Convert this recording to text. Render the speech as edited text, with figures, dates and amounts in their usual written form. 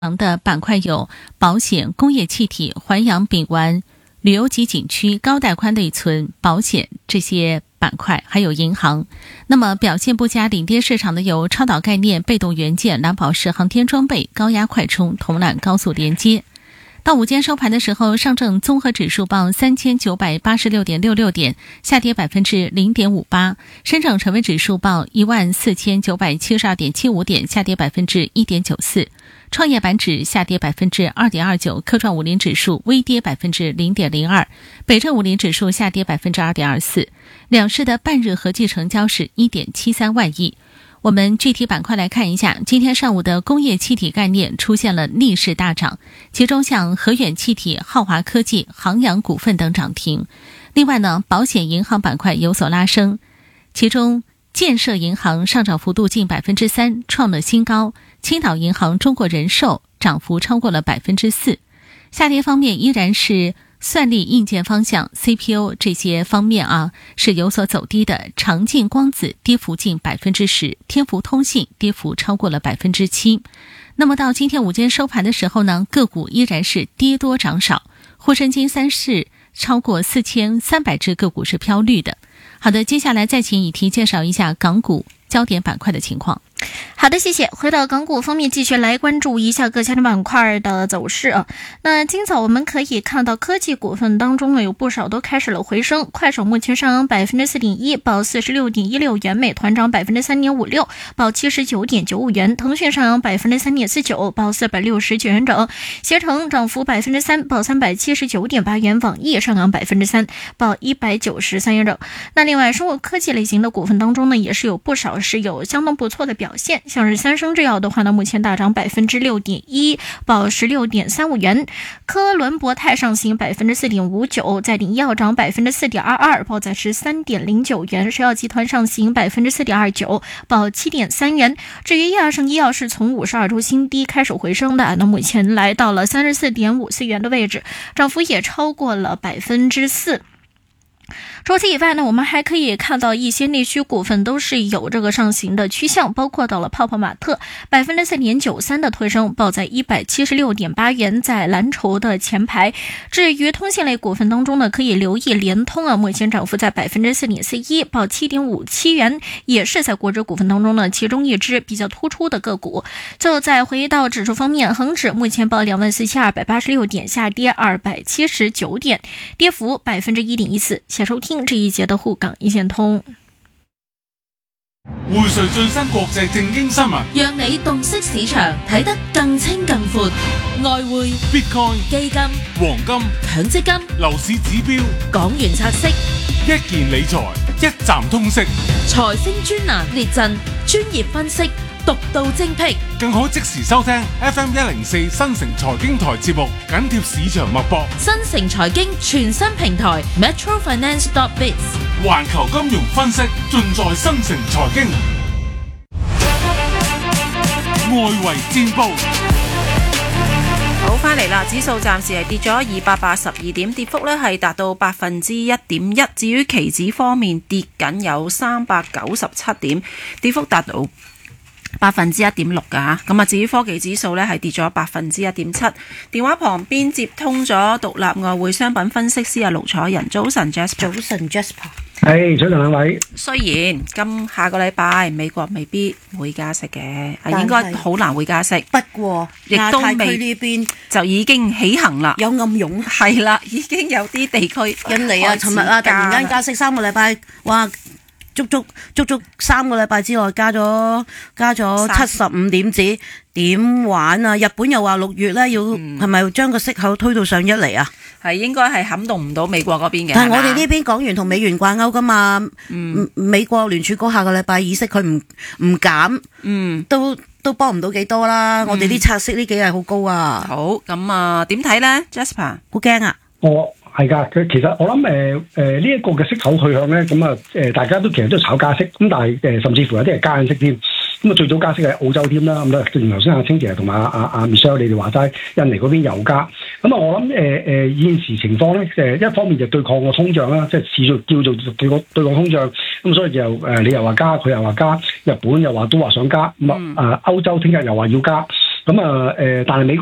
的板块有保险、工业气体、环氧丙烷、旅游及景区、高带宽内存、保险这些板块，还有银行。那么表现不佳领跌市场的有超导概念、被动元件、蓝宝石、航天装备、高压快充、铜缆高速连接。到午间收盘的时候，上证综合指数报3986.66点，下跌0.58%；深证成分指数报14972.75点，下跌1.94%；创业板指下跌2.29%，科创50指数微跌0.02%，北证50指数下跌2.24%。两市的半日合计成交是1.73万亿。我们具体板块来看一下，今天上午的工业气体概念出现了逆势大涨，其中像和远气体、浩华科技、航洋股份等涨停。另外呢，保险银行板块有所拉升，其中建设银行上涨幅度近3%，创了新高；青岛银行、中国人寿涨幅超过了4%。下跌方面依然是算力硬件方向 CPU 这些方面是有所走低的，长进光子跌幅近10%，天福通信跌幅超过了7%。那么到今天午间收盘的时候呢，个股依然是跌多涨少，沪深金三市超过4300只个股是飘绿的。好的，接下来再请以提介绍一下港股焦点板块的情况。 好的，谢谢。回到港股方面，继续来关注一下各家的板块的走势那今早我们可以看到科技股份当中呢，有不少都开始了回升。快手目前上扬4.1%，报46.16元；美团涨3.56%，报79.95元；腾讯上扬3.49%，报469元整；携程涨幅3%，报379.8元；网易上扬3%，报193元整。那另外，生物科技类型的股份当中呢，也是有不少是有相当不错的表现，像是三生制药的话呢，目前大涨6.1%，报16.35元；科伦博泰上行4.59%，再鼎医药涨4.22%，报在13.09元；石药集团上行4.29%，报7.3元。至于亚盛医药是从52周新低开始回升的，那目前来到了34.54元的位置，涨幅也超过了4%。除此以外呢，我们还可以看到一些内需股份都是有这个上行的趋向，包括到了泡泡玛特4.93%的推升，报在176.8元，在蓝筹的前排。至于通信类股份当中呢，可以留意联通目前涨幅在4.41%，报7.57元，也是在国指股份当中呢其中一只比较突出的个股。最后再回到指数方面，恒指目前报24,286点，下跌279点，跌幅1.14%。收听这一节的沪港一线通。 匯萃最新國際正經新聞， 讓你洞悉市場，睇得更清更闊。外匯、 Bitcoin、 基金、 黃金、 強積金、 樓市指標、 港元拆息， 一件理財一站通識， 財星專欄列陣，專業分析，獨到精闢， 更可即時收聽 FM104 新城財經台節目，緊貼市場脈搏。 新城財經全新平台 metrofinance.biz， 環球金融分析盡在新城財經。外圍戰報。 好，翻嚟啦，指數暫時係跌咗282點，跌幅呢係達到1.1%。至於期指方面，跌緊有397點，跌幅達到1.6%噶。咁至於科技指數呢係跌咗1.7%。電話旁邊接通咗獨立外匯商品分析師盧楚仁。早晨 Jasper。 早晨 Jasper。 係，早晨兩位。 雖然下個禮拜美國未必會加息嘅，應該好難會加息。 不過亦都亞太區呢邊就已經起行啦， 有暗湧。 係啦，已經有啲地區印尼啊，尋日啊，突然間加息3個禮拜，哇！足足3個禮拜之內加咗75點子，點玩啊？日本又話6月咧要係咪將個息口推到上1厘啊？ 係應該係撼動唔到美國嗰邊嘅。 但係我哋呢邊港元同美元掛鈎噶嘛，美國聯儲局下個禮拜議息佢唔減，都幫唔到幾多啦。我哋啲拆息呢幾日好高啊。 好，咁點睇咧 ，Jasper？ 好驚啊！ 係㗎，其實我諗呢一個嘅息口去向咧，咁大家都其實都炒加息，咁但係甚至乎有啲係加緊息添。咁最早加息係澳洲添啦，咁咧正如頭先阿清姐同埋阿 Michelle 你哋話齋，印尼嗰邊又加。咁我諗現時情況咧，一方面就對抗個通脹啦，即係持續叫做對抗通脹。咁所以就你又話加，佢又話加，日本又話都話想加，歐洲聽日又話要加。咁咁啊但係美國